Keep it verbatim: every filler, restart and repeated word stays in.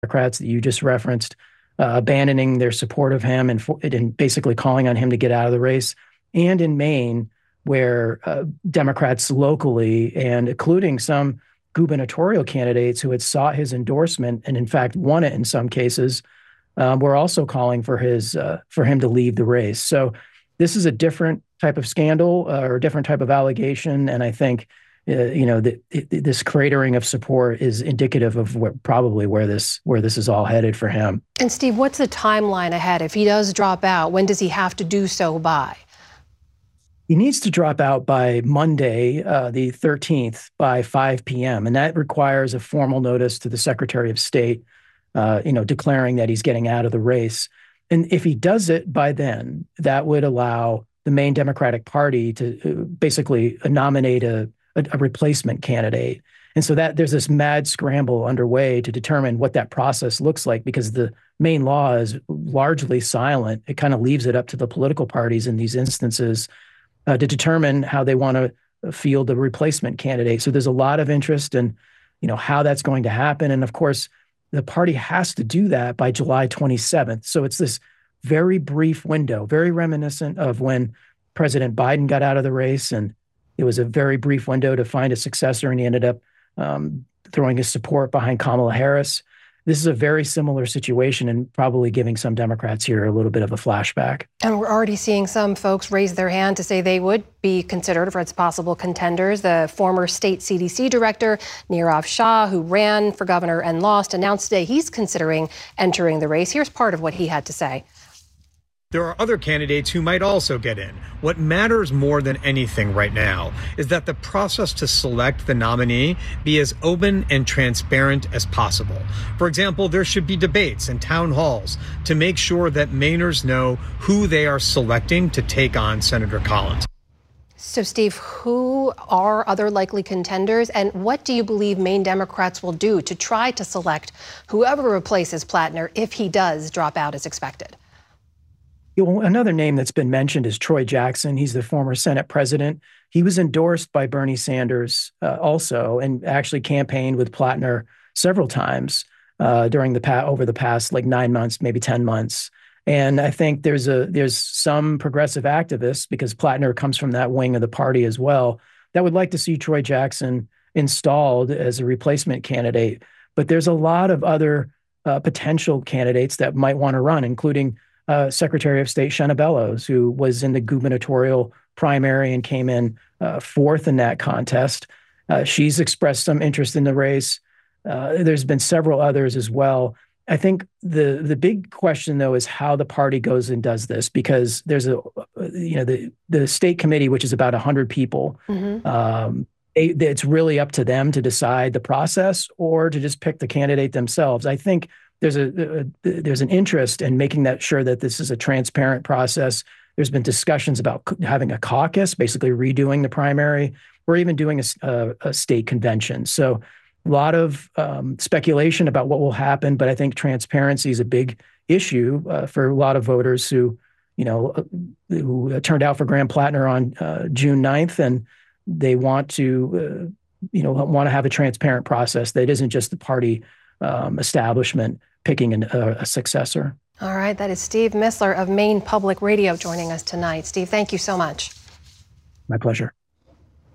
Democrats that you just referenced, uh, abandoning their support of him and, for, and basically calling on him to get out of the race. And in Maine, where uh, Democrats locally, and including some gubernatorial candidates who had sought his endorsement and in fact won it in some cases, um, were also calling for his uh, for him to leave the race. So this is a different type of scandal uh, or a different type of allegation, and I think uh, you know the, it, this cratering of support is indicative of what, probably where this where this is all headed for him. And Steve, what's the timeline ahead if he does drop out? When does he have to do so by? He needs to drop out by Monday, uh, the thirteenth, by five p m, and that requires a formal notice to the Secretary of State, uh, you know, declaring that he's getting out of the race. And if he does it by then, that would allow the Maine Democratic Party to basically nominate a, a, a replacement candidate. And so that there's this mad scramble underway to determine what that process looks like, because the Maine law is largely silent. It kind of leaves it up to the political parties in these instances Uh, to determine how they want to field a replacement candidate. So there's a lot of interest in, you know, how that's going to happen. And of course, the party has to do that by July twenty-seventh. So it's this very brief window, very reminiscent of when President Biden got out of the race. And it was a very brief window to find a successor, and he ended up um, throwing his support behind Kamala Harris. This is a very similar situation and probably giving some Democrats here a little bit of a flashback. And we're already seeing some folks raise their hand to say they would be considered for its possible contenders. The former state C D C director, Nirav Shah, who ran for governor and lost, announced today he's considering entering the race. Here's part of what he had to say. There are other candidates who might also get in. What matters more than anything right now is that the process to select the nominee be as open and transparent as possible. For example, there should be debates and town halls to make sure that Mainers know who they are selecting to take on Senator Collins. So, Steve, who are other likely contenders, and what do you believe Maine Democrats will do to try to select whoever replaces Plattner if he does drop out as expected? Another name that's been mentioned is Troy Jackson. He's the former Senate president. He was endorsed by Bernie Sanders uh, also, and actually campaigned with Plattner several times uh, during the pa- over the past like nine months, maybe ten months. And I think there's a there's some progressive activists, because Plattner comes from that wing of the party as well, that would like to see Troy Jackson installed as a replacement candidate. But there's a lot of other uh, potential candidates that might want to run, including Uh, Secretary of State Shenna Bellows, who was in the gubernatorial primary and came in uh, fourth in that contest. Uh, she's expressed some interest in the race. Uh, there's been several others as well. I think the the big question, though, is how the party goes and does this, because there's a, you know, the the state committee, which is about one hundred people. Mm-hmm. Um, they, it's really up to them to decide the process or to just pick the candidate themselves. I think There's a, a there's an interest in making that sure that this is a transparent process. There's been discussions about having a caucus, basically redoing the primary, or even doing a, a, a state convention. So a lot of um, speculation about what will happen, but I think transparency is a big issue uh, for a lot of voters who, you know, who turned out for Graham Plattner on uh, June ninth, and they want to, uh, you know, want to have a transparent process that isn't just the party um, establishment picking an, uh, a successor. All right, that is Steve Mistler of Maine Public Radio joining us tonight. Steve, thank you so much. My pleasure.